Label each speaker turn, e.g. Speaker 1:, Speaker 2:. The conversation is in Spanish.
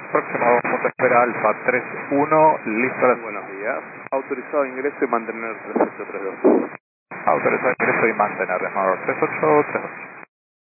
Speaker 1: Próximo punto de espera Alfa 31, listo.
Speaker 2: Buenos días. Autorizado ingreso y mantener 3832.
Speaker 1: Autorizado ingreso y mantener, Desmar 3838.